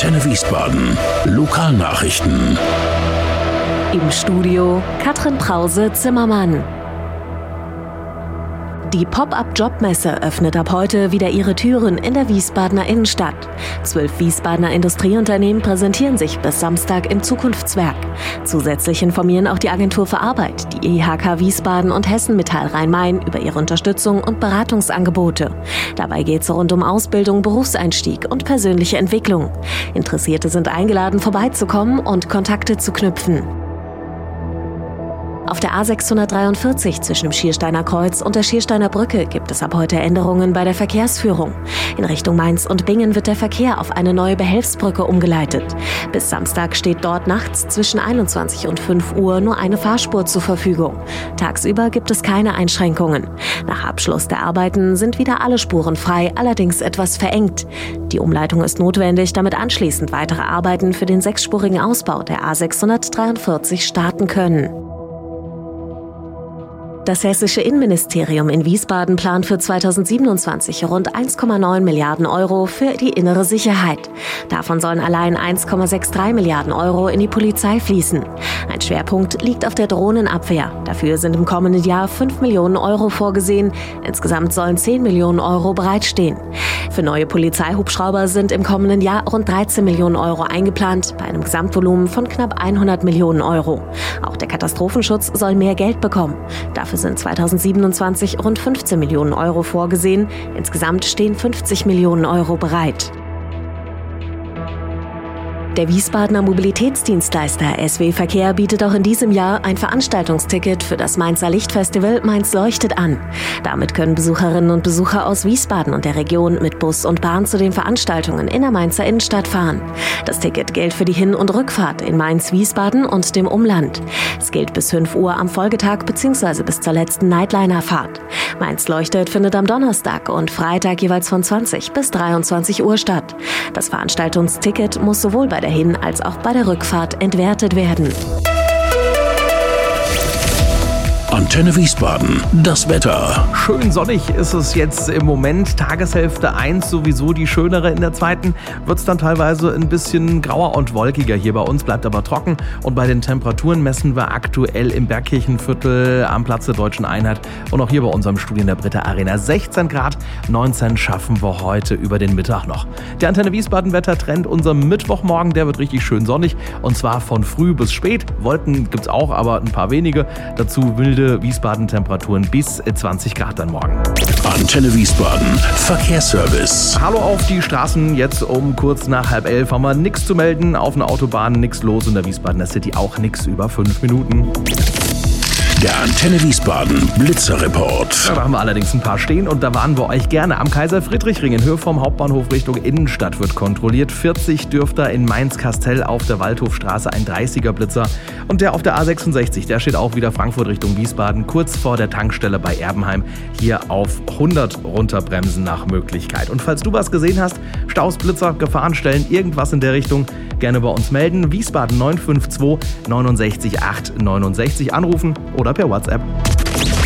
Antenne Wiesbaden. Lokalnachrichten. Im Studio Katrin Brause-Zimmermann. Die Pop-up-Jobmesse öffnet ab heute wieder ihre Türen in der Wiesbadener Innenstadt. 12 Wiesbadener Industrieunternehmen präsentieren sich bis Samstag im Zukunftswerk. Zusätzlich informieren auch die Agentur für Arbeit, die IHK Wiesbaden und Hessen Metall Rhein-Main über ihre Unterstützung und Beratungsangebote. Dabei geht es rund um Ausbildung, Berufseinstieg und persönliche Entwicklung. Interessierte sind eingeladen, vorbeizukommen und Kontakte zu knüpfen. Auf der A643 zwischen dem Schiersteiner Kreuz und der Schiersteiner Brücke gibt es ab heute Änderungen bei der Verkehrsführung. In Richtung Mainz und Bingen wird der Verkehr auf eine neue Behelfsbrücke umgeleitet. Bis Samstag steht dort nachts zwischen 21 und 5 Uhr nur eine Fahrspur zur Verfügung. Tagsüber gibt es keine Einschränkungen. Nach Abschluss der Arbeiten sind wieder alle Spuren frei, allerdings etwas verengt. Die Umleitung ist notwendig, damit anschließend weitere Arbeiten für den 6-spurigen Ausbau der A643 starten können. Das hessische Innenministerium in Wiesbaden plant für 2027 rund 1,9 Milliarden Euro für die innere Sicherheit. Davon sollen allein 1,63 Milliarden Euro in die Polizei fließen. Ein Schwerpunkt liegt auf der Drohnenabwehr. Dafür sind im kommenden Jahr 5 Millionen Euro vorgesehen. Insgesamt sollen 10 Millionen Euro bereitstehen. Für neue Polizeihubschrauber sind im kommenden Jahr rund 13 Millionen Euro eingeplant, bei einem Gesamtvolumen von knapp 100 Millionen Euro. Auch der Katastrophenschutz soll mehr Geld bekommen. Dafür sind 2027 rund 15 Millionen Euro vorgesehen. Insgesamt stehen 50 Millionen Euro bereit. Der Wiesbadener Mobilitätsdienstleister SW Verkehr bietet auch in diesem Jahr ein Veranstaltungsticket für das Mainzer Lichtfestival Mainz leuchtet an. Damit können Besucherinnen und Besucher aus Wiesbaden und der Region mit Bus und Bahn zu den Veranstaltungen in der Mainzer Innenstadt fahren. Das Ticket gilt für die Hin- und Rückfahrt in Mainz-Wiesbaden und dem Umland. Es gilt bis 5 Uhr am Folgetag bzw. bis zur letzten Nightliner-Fahrt. Mainz leuchtet findet am Donnerstag und Freitag jeweils von 20 bis 23 Uhr statt. Das Veranstaltungsticket muss sowohl bei der Hin- als auch bei der Rückfahrt entwertet werden. Antenne Wiesbaden, das Wetter. Schön sonnig ist es jetzt im Moment. Tageshälfte 1 sowieso die schönere. In der zweiten wird es dann teilweise ein bisschen grauer und wolkiger. Hier bei uns bleibt aber trocken. Und bei den Temperaturen messen wir aktuell im Bergkirchenviertel am Platz der Deutschen Einheit und auch hier bei unserem Studio in der Britta Arena 16 Grad. 19 schaffen wir heute über den Mittag noch. Der Antenne Wiesbaden Wettertrend unserem Mittwochmorgen, der wird richtig schön sonnig. Und zwar von früh bis spät. Wolken gibt's auch, aber ein paar wenige. Dazu wilde Wiesbaden-Temperaturen bis 20 Grad dann morgen. Antenne Wiesbaden, Verkehrsservice. Hallo auf die Straßen, jetzt um kurz nach 10:30 haben wir nichts zu melden. Auf einer Autobahn nichts los, in der Wiesbadener City auch nichts über 5 Minuten. Der Antenne Wiesbaden Blitzerreport. Da haben wir allerdings ein paar stehen und da warnen wir euch gerne. Am Kaiser-Friedrich-Ring in Höhe vom Hauptbahnhof Richtung Innenstadt wird kontrolliert. 40 Dürfter in Mainz-Kastell auf der Waldhofstraße, ein 30er Blitzer. Und der auf der A66, der steht auch wieder Frankfurt Richtung Wiesbaden, kurz vor der Tankstelle bei Erbenheim. Hier auf 100 runterbremsen nach Möglichkeit. Und falls du was gesehen hast, Staus, Blitzer, Gefahrenstellen, irgendwas in der Richtung, gerne bei uns melden. Wiesbaden 952 69 8 69 anrufen oder per WhatsApp.